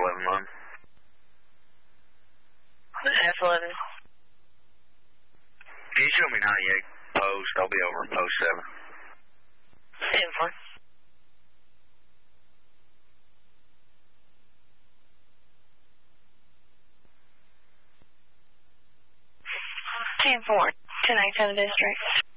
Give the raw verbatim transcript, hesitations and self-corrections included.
eleven one. F eleven. Can you show me ninety-eight post? I'll be over in post seven. ten four. ten four. ten eight seven district.